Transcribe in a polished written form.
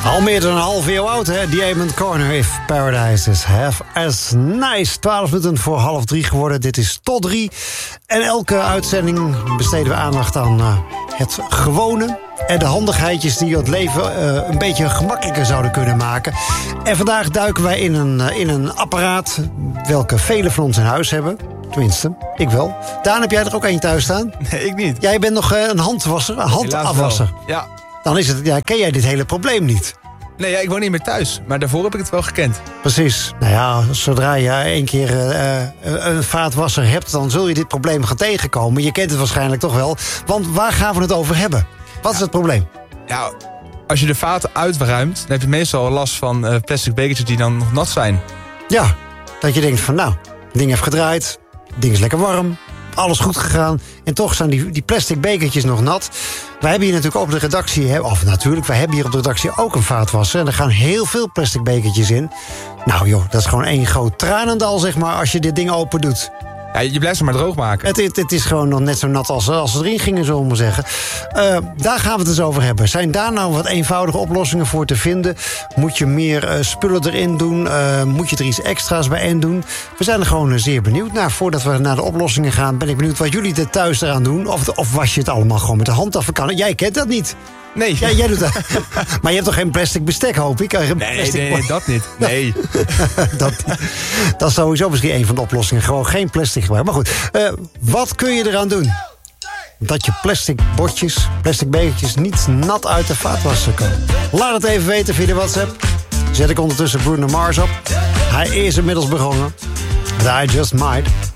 Al meer dan een half eeuw oud, hè? Diamond Corner, If Paradise is Half as Nice. 12 minuten voor 2:30 geworden. Dit is tot 3. En elke uitzending besteden we aandacht aan het gewone en de handigheidjes die het leven een beetje gemakkelijker zouden kunnen maken. En vandaag duiken wij in een apparaat welke velen van ons in huis hebben. Tenminste, ik wel. Daan, heb jij er ook een thuis staan? Nee, ik niet. Jij bent nog een handwasser, een handafwasser. Ja. Dan is het, ken jij dit hele probleem niet. Nee, ik woon niet meer thuis. Maar daarvoor heb ik het wel gekend. Precies. Nou ja, zodra je een keer een vaatwasser hebt, dan zul je dit probleem gaan tegenkomen. Je kent het waarschijnlijk toch wel. Want waar gaan we het over hebben? Wat is het probleem? Ja, als je de vaten uitruimt, dan heb je meestal last van plastic bekertjes die dan nog nat zijn. Ja, dat je denkt van het ding heeft gedraaid, het ding is lekker warm, alles goed gegaan. En toch zijn die plastic bekertjes nog nat. Wij hebben hier natuurlijk op de redactie, wij hebben hier op de redactie ook een vaatwasser. En er gaan heel veel plastic bekertjes in. Nou joh, dat is gewoon één groot tranendal, zeg maar, als je dit ding open doet. Ja, je blijft ze maar droog maken. Het is gewoon nog net zo nat als ze erin gingen, zullen we maar zeggen. Daar gaan we het eens over hebben. Zijn daar nou wat eenvoudige oplossingen voor te vinden? Moet je meer spullen erin doen? Moet je er iets extra's bij in doen? We zijn er gewoon zeer benieuwd naar. Voordat we naar de oplossingen gaan, ben ik benieuwd wat jullie er thuis eraan doen. Of was je het allemaal gewoon met de hand af? Jij kent dat niet. Nee. Ja, jij doet dat. Maar je hebt toch geen plastic bestek, hoop ik? Nee, dat niet. Nee. Dat is sowieso misschien een van de oplossingen. Gewoon geen plastic gebruiken. Maar goed, wat kun je eraan doen? Dat je plastic bordjes, plastic bekertjes niet nat uit de vaatwasser komen. Laat het even weten via de WhatsApp. Zet ik ondertussen Bruno Mars op. Hij is inmiddels begonnen. But I Just Might.